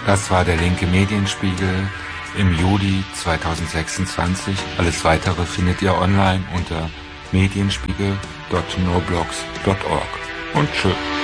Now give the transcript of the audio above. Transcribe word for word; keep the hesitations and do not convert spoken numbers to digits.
Das war der linke Medienspiegel im Juli zweitausendsechsundzwanzig. Alles Weitere findet ihr online unter medienspiegel punkt noblogs punkt org. Und tschüss.